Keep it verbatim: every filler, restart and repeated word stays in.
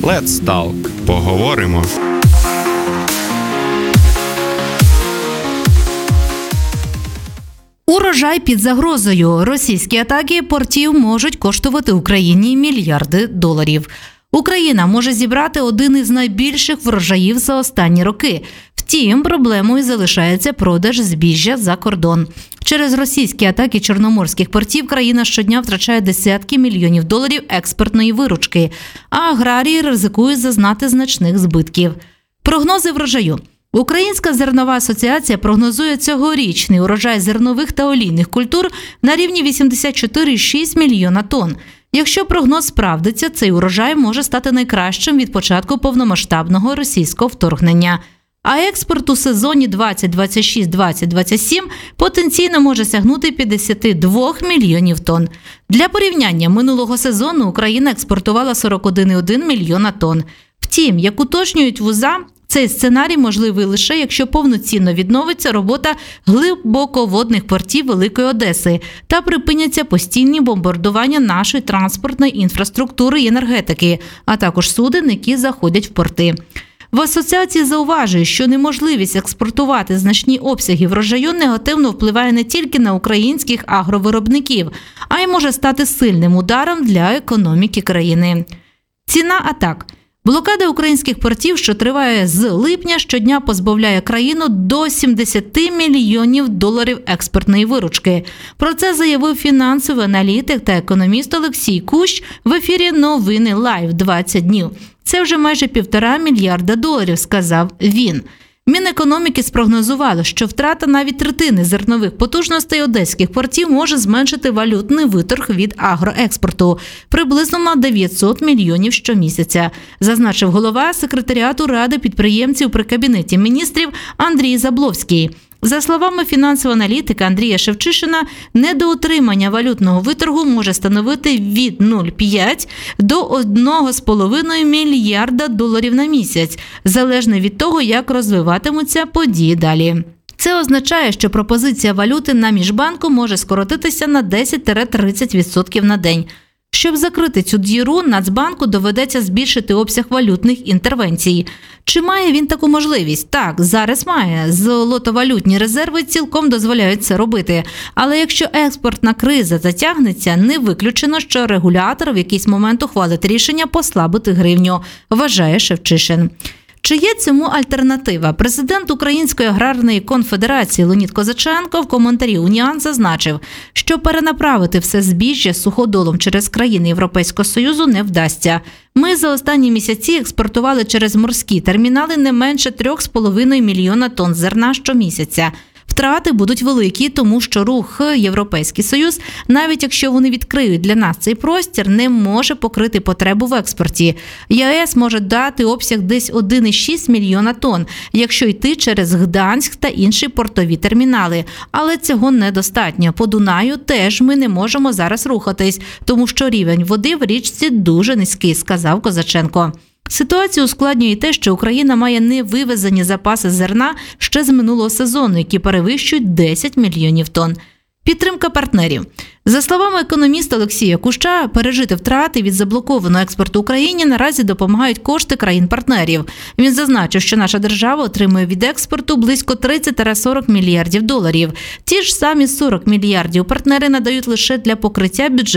Let's Talk. Поговоримо. Урожай під загрозою. Російські атаки портів можуть коштувати Україні мільярди доларів. Україна може зібрати один із найбільших врожаїв за останні роки. Втім, проблемою залишається продаж збіжжя за кордон. Через російські атаки чорноморських портів країна щодня втрачає десятки мільйонів доларів експортної виручки, а аграрії ризикують зазнати значних збитків. Прогнози врожаю. Українська зернова асоціація прогнозує цьогорічний урожай зернових та олійних культур на рівні вісімдесят чотири цілих шість десятих мільйона тонн. Якщо прогноз справдиться, цей урожай може стати найкращим від початку повномасштабного російського вторгнення. А експорт у сезоні двадцять двадцять шість - двадцять двадцять сім потенційно може сягнути п'ятдесят два мільйонів тонн. Для порівняння, минулого сезону Україна експортувала сорок один цілих один мільйона тонн. Втім, як уточнюють вуза, цей сценарій можливий лише, якщо повноцінно відновиться робота глибоководних портів Великої Одеси та припиняться постійні бомбардування нашої транспортної інфраструктури і енергетики, а також суден, які заходять в порти. В асоціації зауважують, що неможливість експортувати значні обсяги врожаю негативно впливає не тільки на українських агровиробників, а й може стати сильним ударом для економіки країни. Ціна атак. Блокада українських портів, що триває з липня, щодня позбавляє країну до сімдесят мільйонів доларів експортної виручки. Про це заявив фінансовий аналітик та економіст Олексій Кущ в ефірі «Новини Лайв двадцять днів». Це вже майже півтора мільярда доларів, сказав він. Мінекономіки спрогнозувало, що втрата навіть третини зернових потужностей одеських портів може зменшити валютний виторг від агроекспорту приблизно на дев'ятсот мільйонів щомісяця, зазначив голова секретаріату Ради підприємців при Кабінеті міністрів Андрій Забловський. За словами фінансового аналітика Андрія Шевчишина, недоотримання валютного виторгу може становити від нуль цілих п'ять до одного цілих п'ять мільярда доларів на місяць, залежно від того, як розвиватимуться події далі. Це означає, що пропозиція валюти на міжбанку може скоротитися на десять - тридцять відсотків на день. Щоб закрити цю діру, Нацбанку доведеться збільшити обсяг валютних інтервенцій. Чи має він таку можливість? Так, зараз має. Золотовалютні резерви цілком дозволяють це робити. Але якщо експортна криза затягнеться, не виключено, що регулятор в якийсь момент ухвалить рішення послабити гривню, вважає Шевчишин. Чи є цьому альтернатива? Президент Української аграрної конфедерації Леонід Козаченко в коментарі «Уніан» зазначив, що перенаправити все збіжжя суходолом через країни Європейського Союзу не вдасться. Ми за останні місяці експортували через морські термінали не менше три з половиною мільйона тонн зерна щомісяця. Втрати будуть великі, тому що рух Європейський Союз, навіть якщо вони відкриють для нас цей простір, не може покрити потребу в експорті. ЄС може дати обсяг десь один цілих шість мільйона тонн, якщо йти через Гданськ та інші портові термінали. Але цього недостатньо. По Дунаю теж ми не можемо зараз рухатись, тому що рівень води в річці дуже низький, сказав Козаченко. Ситуацію ускладнює те, що Україна має невивезені запаси зерна ще з минулого сезону, які перевищують десять мільйонів тонн. Підтримка партнерів. За словами економіста Олексія Куща, пережити втрати від заблокованого експорту Україні наразі допомагають кошти країн-партнерів. Він зазначив, що наша держава отримує від експорту близько тридцять - сорок мільярдів доларів. Ті ж самі сорок мільярдів партнери надають лише для покриття бюджету